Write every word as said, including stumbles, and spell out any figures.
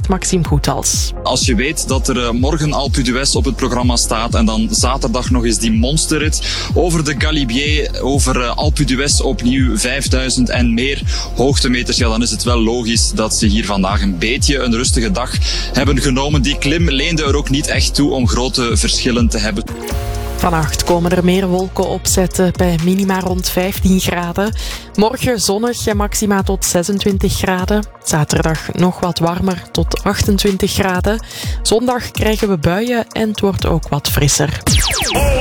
eerst Maxime Goethals. Als je weet dat er uh, morgen Alpe d'Huez op het programma staat en dan zaterdag nog eens die monsterrit over de Galibier, over uh, Alpe d'Huez opnieuw vijfduizend en meer hoogtemeters, ja, dan is het wel logisch dat ze hier vandaag een beetje een rustige dag hebben genomen. Die klim leende er ook niet echt toe om grote verschillen te hebben. Vannacht komen er meer wolken opzetten bij minima rond vijftien graden. Morgen zonnig en maxima tot zesentwintig graden. Zaterdag nog wat warmer tot achtentwintig graden. Zondag krijgen we buien en het wordt ook wat frisser.